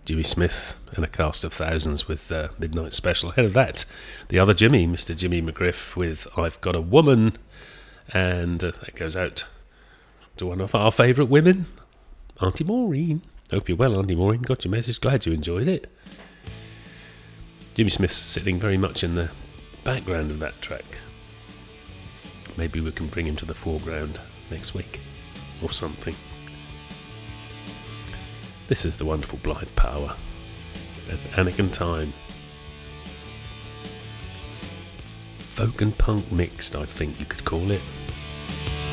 Jimmy Smith and a cast of thousands with Midnight Special. Ahead of that, the other Jimmy, Mr. Jimmy McGriff with I've Got a Woman. And that goes out to one of our favourite women, Auntie Maureen. Hope you're well, Auntie Maureen. Got your message. Glad you enjoyed it. Jimmy Smith's sitting very much in the background of that track. Maybe we can bring him to the foreground next week or something. This is the wonderful Blythe Power at Anakin Time. Folk and punk mixed, I think you could call it.